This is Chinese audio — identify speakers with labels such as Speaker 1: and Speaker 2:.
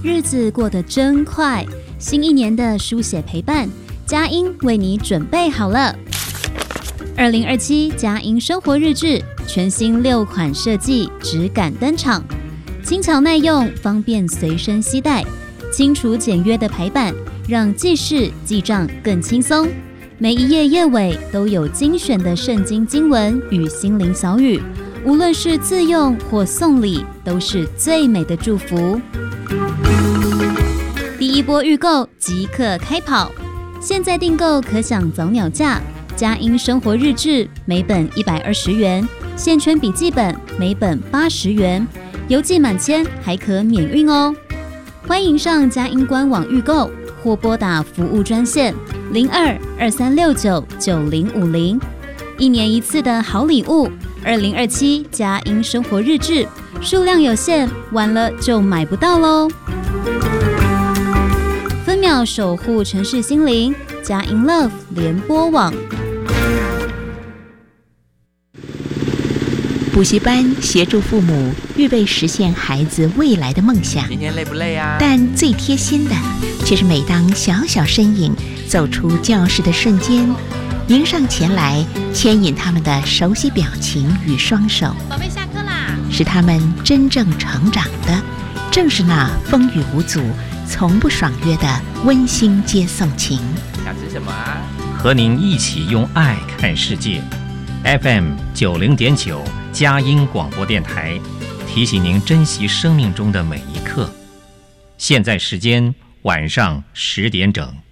Speaker 1: 日子过得真快，新一年的书写陪伴，佳音为你准备好了。2027佳音生活日志全新6款设计质感登场，轻巧耐用，方便随身携带，清楚简约的排版，让记事记账更轻松。每一页页尾都有精选的圣经经文与心灵小语，无论是自用或送礼，都是最美的祝福。第一波预购即刻开跑，现在订购可享早鸟价。佳音生活日志每本120元，线圈笔记本每本80元，邮寄满千还可免运哦。欢迎上佳音官网预购，或拨打服务专线02-2369-9050。一年一次的好礼物，2027佳音生活日志，数量有限，晚了就买不到喽。分秒守护城市心灵，佳音 Love 联播网。
Speaker 2: 补习班协助父母预备实现孩子未来的梦想，
Speaker 3: 今天累不累啊？
Speaker 2: 但最贴心的却是每当小小身影走出教室的瞬间，迎上前来牵引他们的熟悉表情与双手。
Speaker 4: 宝贝，下课啦！
Speaker 2: 使他们真正成长的，正是那风雨无阻、从不爽约的温馨接送情。
Speaker 3: 想吃什么啊？
Speaker 5: 和您一起用爱看世界。FM 90.9佳音广播电台提醒您珍惜生命中的每一刻。现在时间晚上10点整。